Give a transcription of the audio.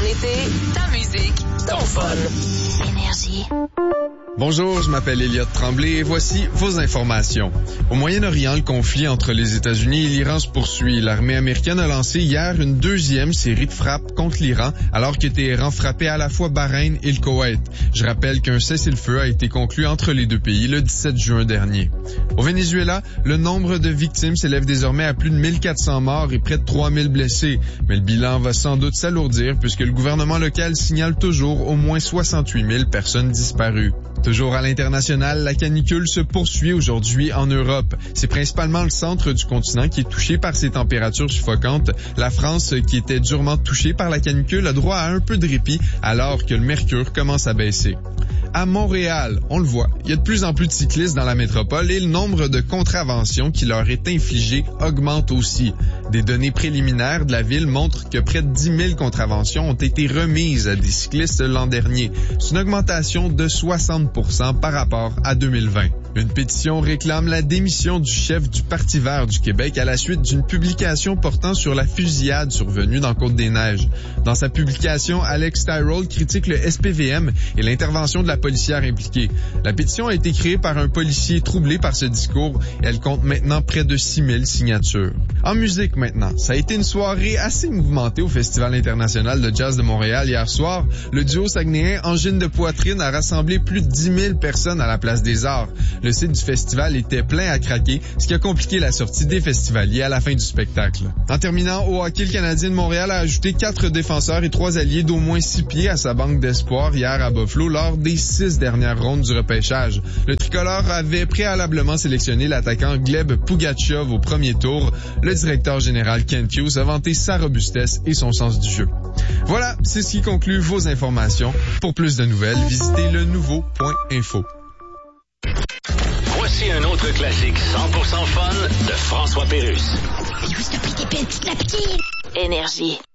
été, ta musique, ton fun. Énergie. Bonjour, je m'appelle Elliot Tremblay et voici vos informations. Au Moyen-Orient, le conflit entre les États-Unis et l'Iran se poursuit. L'armée américaine a lancé hier une deuxième série de frappes contre l'Iran, alors que Téhéran frappait à la fois Bahreïn et le Koweït. Je rappelle qu'un cessez-le-feu a été conclu entre les deux pays le 17 juin dernier. Au Venezuela, le nombre de victimes s'élève désormais à plus de 1400 morts et près de 3000 blessés. Mais le bilan va sans doute s'alourdir puisque le gouvernement local signale toujours au moins 68 000 personnes disparues. Toujours à l'international, la canicule se poursuit aujourd'hui en Europe. C'est principalement le centre du continent qui est touché par ces températures suffocantes. La France, qui était durement touchée par la canicule, a droit à un peu de répit alors que le mercure commence à baisser. À Montréal, on le voit, il y a de plus en plus de cyclistes dans la métropole et le nombre de contraventions qui leur est infligé augmente aussi. Des données préliminaires de la ville montrent que près de 10 000 contraventions ont été remises à des cyclistes l'an dernier. C'est une augmentation de 60% par rapport à 2020. Une pétition réclame la démission du chef du Parti vert du Québec à la suite d'une publication portant sur la fusillade survenue dans Côte-des-Neiges. Dans sa publication, Alex Tyrol critique le SPVM et l'intervention de la policière impliquée. La pétition a été créée par un policier troublé par ce discours et elle compte maintenant près de 6 000 signatures. En musique maintenant, ça a été une soirée assez mouvementée au Festival international de jazz de Montréal hier soir. Le duo saguenéen Angine de Poitrine a rassemblé plus de 10 000 personnes à la Place des Arts. Le site du festival était plein à craquer, ce qui a compliqué la sortie des festivaliers à la fin du spectacle. En terminant, au hockey, le Canadien de Montréal a ajouté 4 défenseurs et 3 alliés d'au moins 6 pieds à sa banque d'espoir hier à Buffalo lors des 6 dernières rondes du repêchage. Le tricolore avait préalablement sélectionné l'attaquant Gleb Pugachev au premier tour. Le directeur général Kent Hughes a vanté sa robustesse et son sens du jeu. Voilà, c'est ce qui conclut vos informations. Pour plus de nouvelles, visitez le nouveau.info. Voici un autre classique 100% fun de François Pérusse. Énergie.